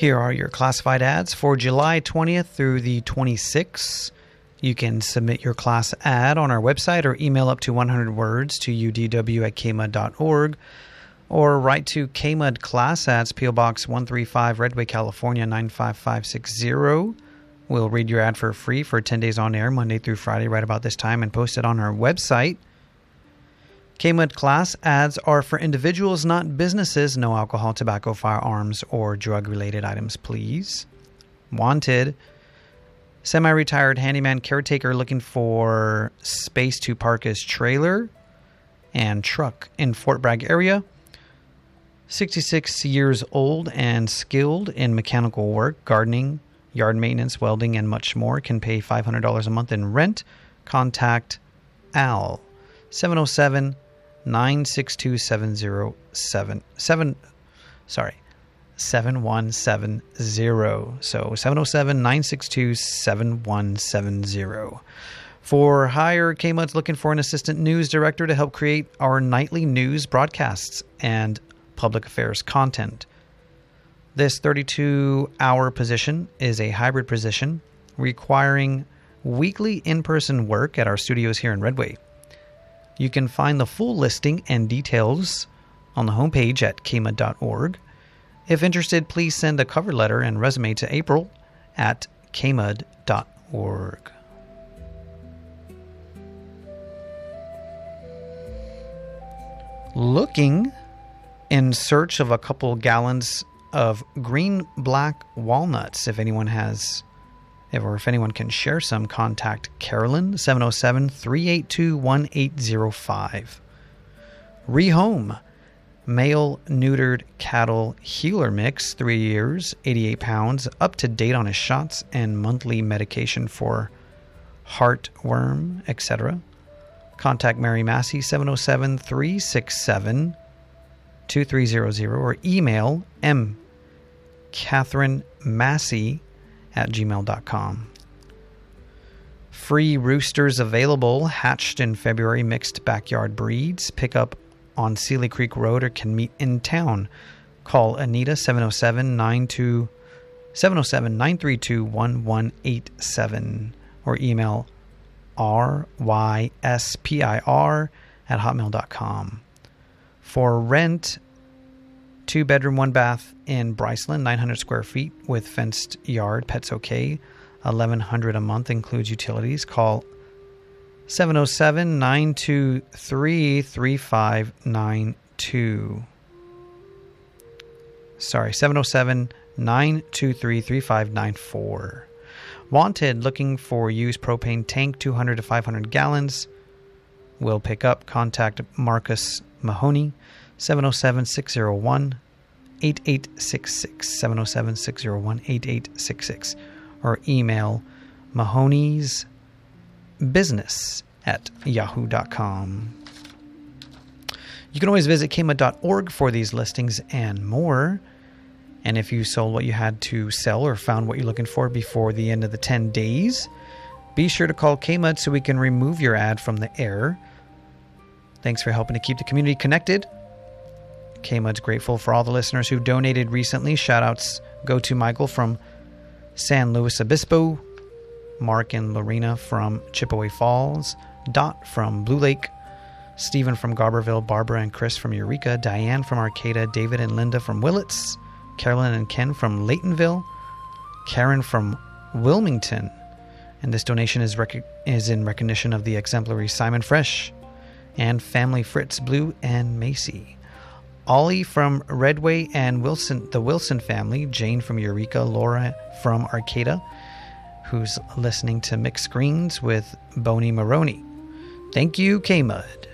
Here are your classified ads for July 20th through the 26th. You can submit your class ad on our website or email up to 100 words to udw@kmud.org or write to KMUD Class Ads, P.O. Box 135, Redway, California 95560. We'll read your ad for free for 10 days on air, Monday through Friday, right about this time, and post it on our website. KMUD Class Ads are for individuals, not businesses. No alcohol, tobacco, firearms, or drug-related items, please. Wanted. Semi-retired handyman caretaker looking for space to park his trailer and truck in Fort Bragg area. 66 years old and skilled in mechanical work, gardening, yard maintenance, welding, and much more. Can pay $500 a month in rent. Contact Al. 707-962-7170. So 707-962-7170. For hire, KMUD's looking for an assistant news director to help create our nightly news broadcasts and public affairs content. This 32-hour position is a hybrid position requiring weekly in-person work at our studios here in Redway. You can find the full listing and details on the homepage at kmud.org. If interested, please send a cover letter and resume to April at kmud.org. Looking in search of a couple gallons of green black walnuts. If anyone can share some, contact Carolyn, 707-382-1805. Rehome, male neutered cattle healer mix, 3 years, 88 pounds, up to date on his shots and monthly medication for heartworm, etc. Contact Mary Massey, 707-367-2300, or email mcatherinemassey@gmail.com. Free roosters available, hatched in February, mixed backyard breeds. Pick up on Sealy Creek Road or can meet in town. Call Anita, 707-932-1187, or email ryspir@hotmail.com. For rent, 2-bedroom, 1-bath in Bryceland, 900 square feet with fenced yard. Pets okay. $1,100 a month, includes utilities. Call 707-923-3592. Sorry, 707-923-3594. Wanted, looking for used propane tank, 200 to 500 gallons. Will pick up. Contact Marcus Mahoney, 707-601-8866, 707-601-8866, or email mahonysbusiness@yahoo.com. You can always visit kmud.org for these listings and more. And if you sold what you had to sell or found what you're looking for before the end of the 10 days, be sure to call KMUD so we can remove your ad from the air. Thanks for helping to keep the community connected. KMUD's grateful for all the listeners who've donated recently. Shoutouts go to Michael from San Luis Obispo, Mark and Lorena from Chippewa Falls, Dot from Blue Lake, Stephen from Garberville, Barbara and Chris from Eureka, Diane from Arcata, David and Linda from Willits, Carolyn and Ken from Laytonville, Karen from Wilmington. And this donation is in recognition of the exemplary Simon Fresh and family Fritz, Blue, and Macy. Ollie from Redway and Wilson, the Wilson family, Jane from Eureka, Laura from Arcata, who's listening to Mixed Screens with Boney Maroney. Thank you, KMUD.